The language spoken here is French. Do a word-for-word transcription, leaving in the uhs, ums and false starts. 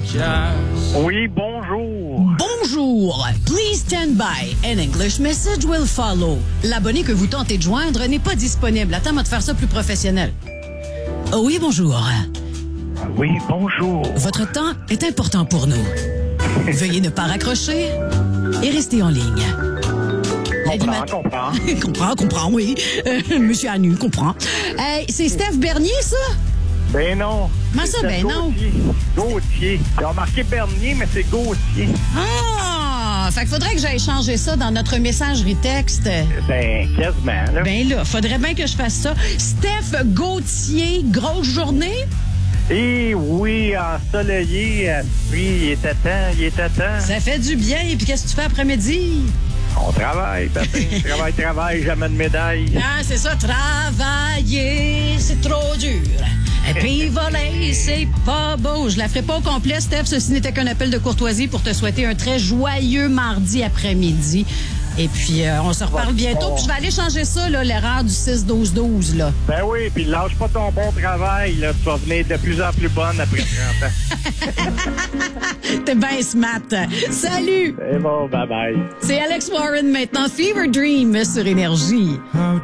Oui, bonjour. Bonjour. Please stand by. An English message will follow. L'abonné que vous tentez de joindre n'est pas disponible. Attends-moi de faire ça plus professionnel. Oh oui, bonjour. Oui, bonjour. Votre temps est important pour nous. Veuillez ne pas raccrocher et rester en ligne. Comprends, comprends. comprends, comprends, oui. Euh, Monsieur Anu, comprends. Hey, c'est Steph Bernier, ça? Ben non. Comment ça, C'est ben non? Gauthier. Gauthier. J'ai remarqué Bernier, mais c'est Gauthier. Ah! Fait qu'il faudrait que j'aille changer ça dans notre messagerie texte. Ben, quasiment, là. Ben là, faudrait bien que je fasse ça. Steph Gauthier, grosse journée? Eh oui, ensoleillé. Oui, il était temps, il était temps. Ça fait du bien. Et puis, qu'est-ce que tu fais après-midi? On travaille, papa. Travail, travail, jamais de médaille. Ah, c'est ça, travailler, c'est trop dur. Et puis voler, c'est pas beau. Je la ferai pas au complet, Steph. Ceci n'était qu'un appel de courtoisie pour te souhaiter un très joyeux mardi après-midi. Et puis, euh, on se reparle bientôt. Puis je vais aller changer ça, là, l'erreur du six douze douze, là. Ben oui, puis lâche pas ton bon travail, là. Tu vas venir de plus en plus bonne après trente ans. T'es bien smart. Salut! C'est bon, bye-bye. C'est Alex Warren maintenant. Fever Dream sur Énergie.